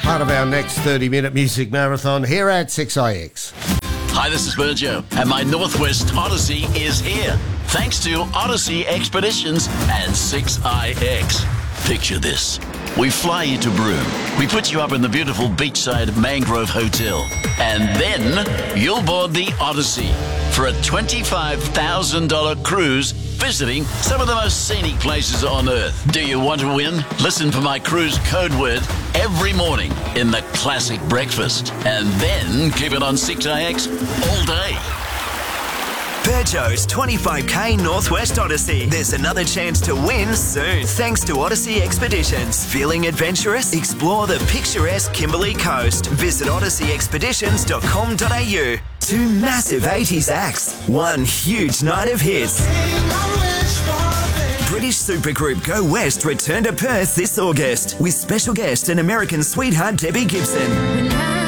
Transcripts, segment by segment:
Part of our next 30-minute music marathon here at 6IX. Hi, this is Virgil, and my Northwest Odyssey is here. Thanks to Odyssey Expeditions and 6IX. Picture this. We fly you to Broome. We put you up in the beautiful beachside Mangrove Hotel. And then you'll board the Odyssey for a $25,000 cruise visiting some of the most scenic places on Earth. Do you want to win? Listen for my cruise code word every morning in the classic breakfast. And then keep it on 6IX all day. Peugeot's 25k Northwest Odyssey. There's another chance to win soon, thanks to Odyssey Expeditions. Feeling adventurous? Explore the picturesque Kimberley Coast. Visit odysseyexpeditions.com.au. Two massive 80s acts, one huge night of hits. British supergroup Go West return to Perth this August with special guest and American sweetheart Debbie Gibson.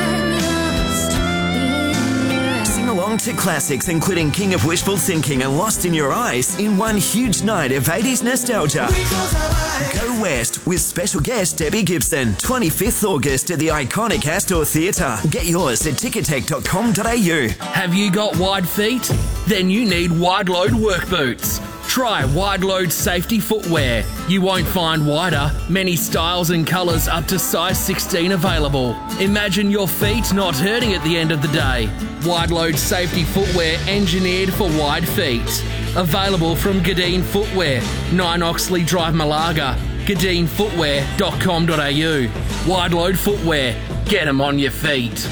Along to classics including King of Wishful Thinking and Lost in Your Eyes in one huge night of 80s nostalgia. Go West with special guest Debbie Gibson, 25th August at the iconic Astor Theatre. Get yours at ticketek.com.au. Have you got wide feet? Then you need wide load work boots. Try Wide Load Safety Footwear. You won't find wider, many styles and colours up to size 16 available. Imagine your feet not hurting at the end of the day. Wide Load Safety Footwear engineered for wide feet. Available from Gadeen Footwear, 9 Oxley Drive, Malaga. GadeenFootwear.com.au. Wide Load Footwear. Get 'em on your feet.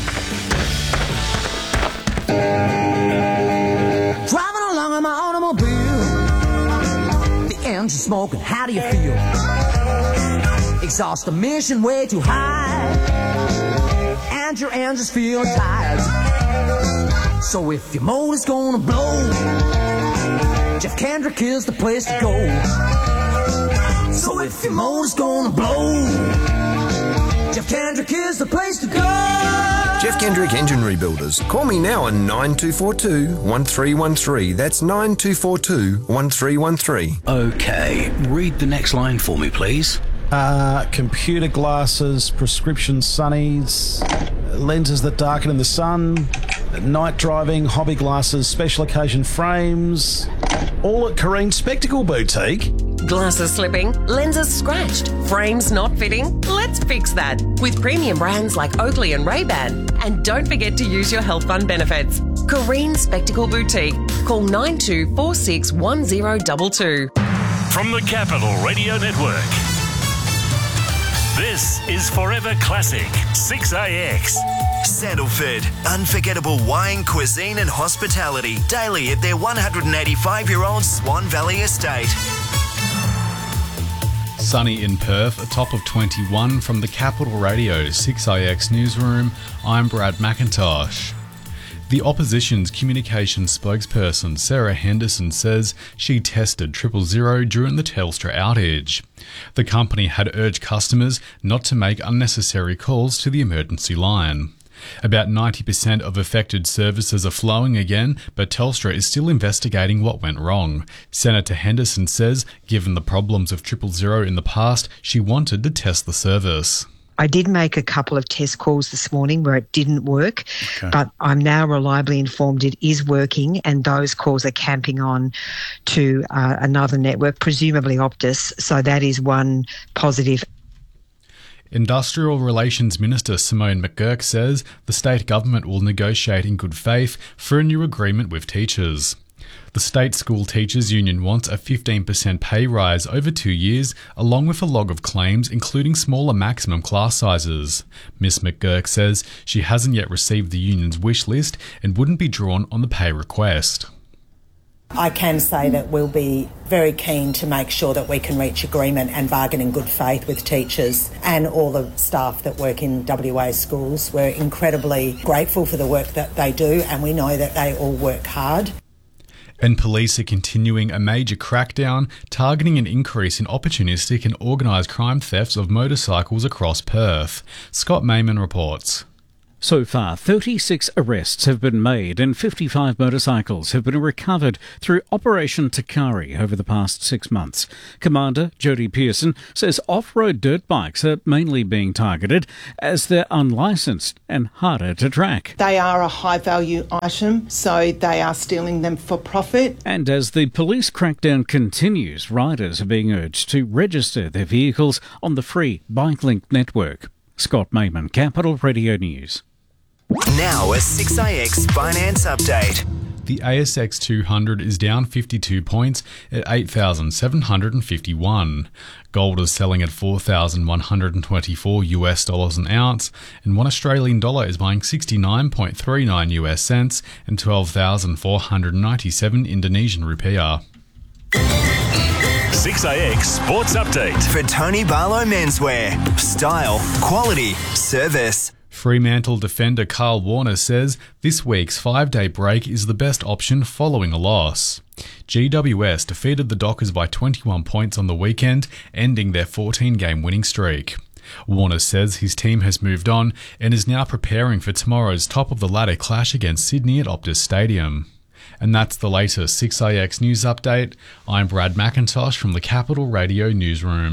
Driving along in my automobile, the engine smoking, how do you feel? Exhaust emission way too high, and your engine's feeling tired. So if your motor's gonna blow, Jeff Kendrick is the place to go. So if your motor's gonna blow, Jeff Kendrick is the place to go. Jeff Kendrick Engine Rebuilders. Call me now on 9242-1313. That's 9242-1313. Okay, read the next line for me, please. Computer glasses, prescription sunnies, lenses that darken in the sun, night driving, hobby glasses, special occasion frames, all at Kareen Spectacle Boutique. Glasses slipping, lenses scratched, frames not fitting? Let's fix that with premium brands like Oakley and Ray-Ban. And don't forget to use your health fund benefits. Kareen Spectacle Boutique. Call 92461022. From the Capital Radio Network, this is Forever Classic 6IX. Sandalford, unforgettable wine, cuisine and hospitality daily at their 185-year-old Swan Valley estate. Sunny in Perth, a top of 21 from the Capital Radio 6IX newsroom. I'm Brad McIntosh. The opposition's communications spokesperson Sarah Henderson says she tested 000 during the Telstra outage. The company had urged customers not to make unnecessary calls to the emergency line. About 90% of affected services are flowing again, but Telstra is still investigating what went wrong. Senator Henderson says, given the problems of 000 in the past, she wanted to test the service. I did make a couple of test calls this morning where it didn't work, but I'm now reliably informed it is working, and those calls are camping on to another network, presumably Optus, so that is one positive. Industrial Relations Minister Simone McGurk says the state government will negotiate in good faith for a new agreement with teachers. The State School Teachers Union wants a 15% pay rise over 2 years, along with a log of claims, including smaller maximum class sizes. Ms McGurk says she hasn't yet received the union's wish list and wouldn't be drawn on the pay request. I can say that we'll be very keen to make sure that we can reach agreement and bargain in good faith with teachers and all the staff that work in WA schools. We're incredibly grateful for the work that they do, and we know that they all work hard. And police are continuing a major crackdown targeting an increase in opportunistic and organised crime thefts of motorcycles across Perth. Scott Mayman reports. So far, 36 arrests have been made and 55 motorcycles have been recovered through Operation Takari over the past 6 months. Commander Jody Pearson says off-road dirt bikes are mainly being targeted as they're unlicensed and harder to track. They are a high-value item, so they are stealing them for profit. And as the police crackdown continues, riders are being urged to register their vehicles on the free BikeLink network. Scott Mayman, Capital Radio News. Now a 6IX finance update. The ASX 200 is down 52 points at 8,751. Gold is selling at $4,124 US an ounce, and $1 Australian is buying 69.39 US cents and 12,497 Indonesian rupiah. 6IX Sports Update. For Tony Barlow Menswear. Style, quality, service. Fremantle defender Carl Warner says this week's 5-day break is the best option following a loss. GWS defeated the Dockers by 21 points on the weekend, ending their 14-game winning streak. Warner says his team has moved on and is now preparing for tomorrow's top-of-the-ladder clash against Sydney at Optus Stadium. And that's the latest 6IX News Update. I'm Brad McIntosh from the Capital Radio Newsroom.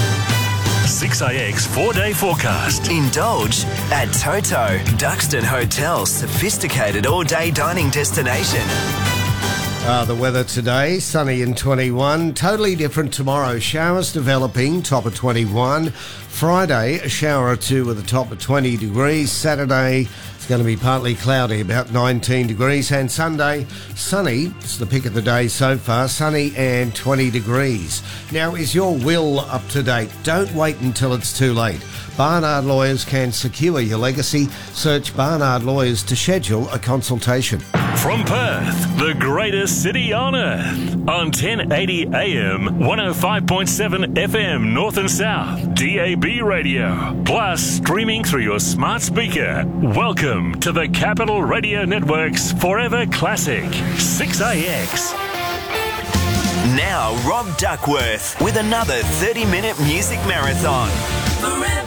6IX 4-day forecast. Indulge at Toto, Duxton Hotel, sophisticated all-day dining destination. The weather today, sunny and 21. Totally different tomorrow. Showers developing, top of 21. Friday, a shower or two with a top of 20 degrees. Saturday, it's going to be partly cloudy, about 19 degrees. And Sunday, sunny. It's the pick of the day so far, sunny and 20 degrees. Now, is your will up to date? Don't wait until it's too late. Barnard Lawyers can secure your legacy. Search Barnard Lawyers to schedule a consultation. From Perth, the greatest city on earth. On 1080 AM, 105.7 FM North and South, DAB radio. Plus, streaming through your smart speaker. Welcome to the Capital Radio Network's Forever Classic, 6IX. Now, Rob Duckworth with another 30-minute music marathon. Forever.